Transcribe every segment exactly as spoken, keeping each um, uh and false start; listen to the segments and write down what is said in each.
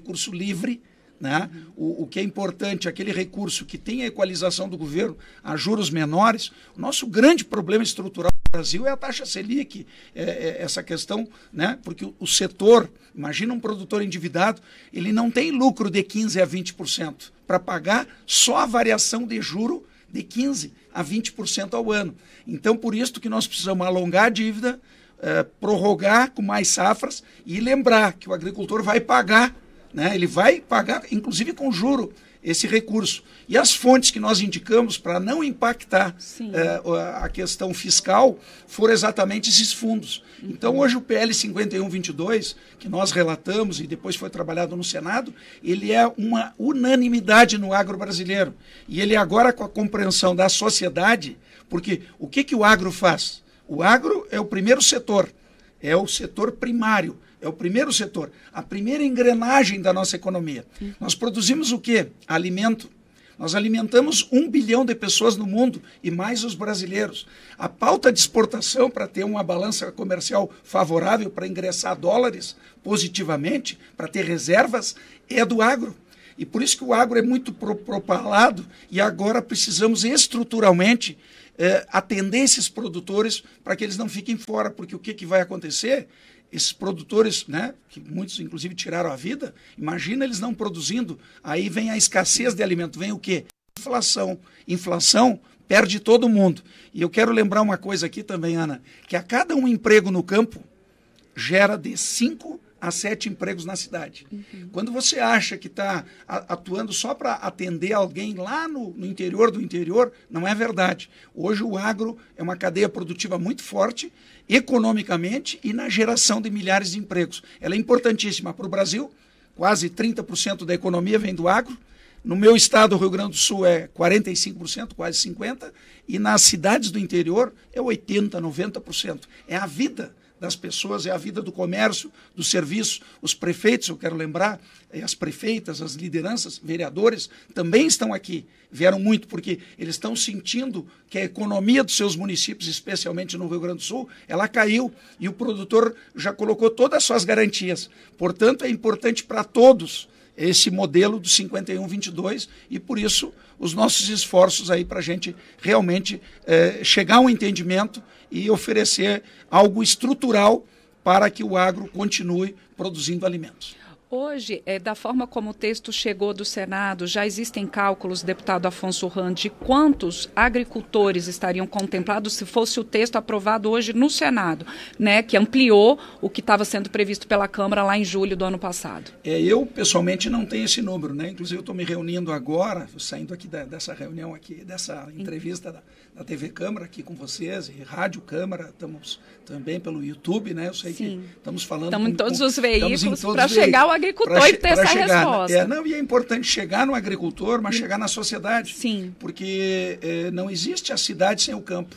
recurso livre, né? O, o que é importante, aquele recurso que tem a equalização do governo a juros menores. O nosso grande problema estrutural no Brasil é a taxa Selic, é, é essa questão, né? Porque o, o setor, imagina um produtor endividado, ele não tem lucro de quinze a vinte por cento para pagar só a variação de juro de quinze a vinte por cento ao ano. Então, por isso que nós precisamos alongar a dívida, é, prorrogar com mais safras e lembrar que o agricultor vai pagar, né? Ele vai pagar, inclusive com juro, esse recurso. E as fontes que nós indicamos para não impactar eh, a questão fiscal foram exatamente esses fundos. Uhum. Então, hoje o P L cinquenta e um vinte e dois, que nós relatamos e depois foi trabalhado no Senado, ele é uma unanimidade no agro brasileiro. E ele agora, com a compreensão da sociedade, porque o que, que o agro faz? O agro é o primeiro setor, é o setor primário. É o primeiro setor, a primeira engrenagem da nossa economia. Uhum. Nós produzimos o quê? Alimento. Nós alimentamos um bilhão de pessoas no mundo e mais os brasileiros. A pauta de exportação para ter uma balança comercial favorável, para ingressar dólares positivamente, para ter reservas, é do agro. E por isso que o agro é muito pro, propalado e agora precisamos estruturalmente eh, atender esses produtores para que eles não fiquem fora, porque o que, que vai acontecer? Esses produtores, né, que muitos inclusive tiraram a vida, imagina eles não produzindo, aí vem a escassez de alimento, vem o quê? Inflação. Inflação perde todo mundo. E eu quero lembrar uma coisa aqui também, Ana, que a cada um emprego no campo gera de cinco a sete empregos na cidade. Uhum. Quando você acha que está atuando só para atender alguém lá no, no interior do interior, não é verdade. Hoje o agro é uma cadeia produtiva muito forte, economicamente e na geração de milhares de empregos. Ela é importantíssima para o Brasil, quase trinta por cento da economia vem do agro. No meu estado, o Rio Grande do Sul, é quarenta e cinco por cento, quase cinquenta por cento, e nas cidades do interior é oitenta por cento, noventa por cento. É a vida das pessoas, é a vida do comércio, do serviço. Os prefeitos, eu quero lembrar, as prefeitas, as lideranças, vereadores, também estão aqui. Vieram muito porque eles estão sentindo que a economia dos seus municípios, especialmente no Rio Grande do Sul, ela caiu e o produtor já colocou todas as suas garantias. Portanto, é importante para todos esse modelo do cinquenta e um vinte e dois e, por isso, os nossos esforços aí para a gente realmente eh, chegar a um entendimento e oferecer algo estrutural para que o agro continue produzindo alimentos. Hoje, é, da forma como o texto chegou do Senado, já existem cálculos, deputado Afonso Ram, de quantos agricultores estariam contemplados se fosse o texto aprovado hoje no Senado, né, que ampliou o que estava sendo previsto pela Câmara lá em julho do ano passado? É, eu, pessoalmente, não tenho esse número, né? Inclusive, eu estou me reunindo agora, saindo aqui da, dessa reunião, aqui, dessa entrevista da, da T V Câmara aqui com vocês, e Rádio Câmara, estamos também pelo YouTube, né? Eu sei Sim. que estamos falando... Estamos com, em todos com, os veículos para chegar ao agricultor e ter essa chegar, resposta. É, não, e é importante chegar no agricultor, mas chegar na sociedade. Sim. Porque é, não existe a cidade sem o campo.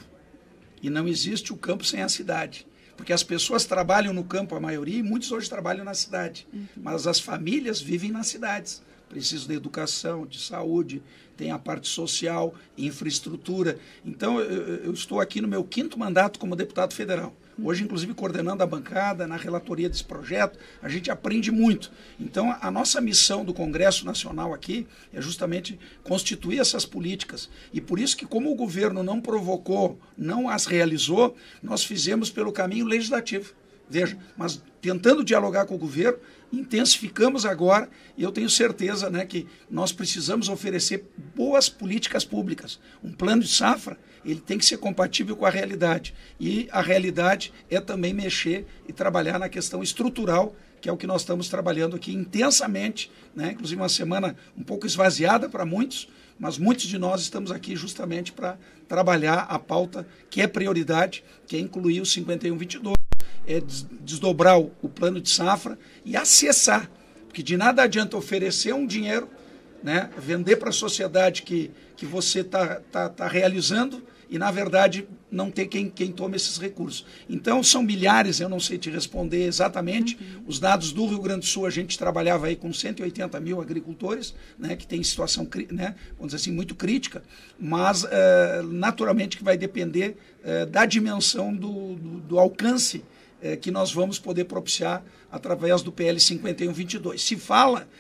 E não existe o campo sem a cidade. Porque as pessoas trabalham no campo, a maioria, e muitos hoje trabalham na cidade. Uhum. Mas as famílias vivem nas cidades. Precisam de educação, de saúde, tem a parte social, infraestrutura. Então, eu, eu estou aqui no meu quinto mandato como deputado federal. Hoje, inclusive, coordenando a bancada, na relatoria desse projeto, a gente aprende muito. Então, a nossa missão do Congresso Nacional aqui é justamente constituir essas políticas. E por isso que, como o governo não provocou, não as realizou, nós fizemos pelo caminho legislativo. Veja, mas tentando dialogar com o governo, intensificamos agora, e eu tenho certeza, né, que nós precisamos oferecer boas políticas públicas. Um plano de safra, ele tem que ser compatível com a realidade. E a realidade é também mexer e trabalhar na questão estrutural, que é o que nós estamos trabalhando aqui intensamente, né? Inclusive uma semana um pouco esvaziada para muitos, mas muitos de nós estamos aqui justamente para trabalhar a pauta que é prioridade, que é incluir o cinquenta e um vinte e dois, é desdobrar o, o plano de safra e acessar, porque de nada adianta oferecer um dinheiro, né, vender para a sociedade que, que você está tá, tá realizando e, na verdade, não ter quem, quem tome esses recursos. Então, são milhares, eu não sei te responder exatamente, uhum. Os dados do Rio Grande do Sul, a gente trabalhava aí com cento e oitenta mil agricultores, né, que tem situação, né, vamos dizer assim, muito crítica, mas, uh, naturalmente, que vai depender uh, da dimensão do, do, do alcance uh, que nós vamos poder propiciar através do P L cinquenta e um vinte e dois. Se fala